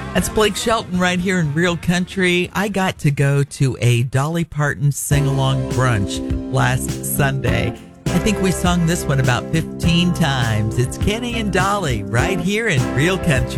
That's Blake Shelton right here in Real Country. I got to go to a Dolly Parton sing-along brunch last Sunday. I think we sung this one about 15 times. It's Kenny and Dolly right here in Real Country.